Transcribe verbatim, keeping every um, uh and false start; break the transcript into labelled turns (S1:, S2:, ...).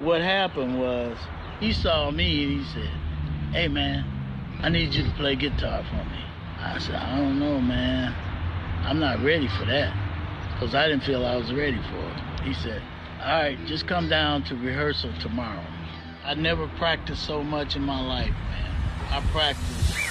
S1: what happened was he saw me and he said, hey, man, I need you to play guitar for me. I said, I don't know, man. I'm not ready for that because I didn't feel I was ready for it. He said, all right, just come down to rehearsal tomorrow. I never practiced so much in my life, man. I practiced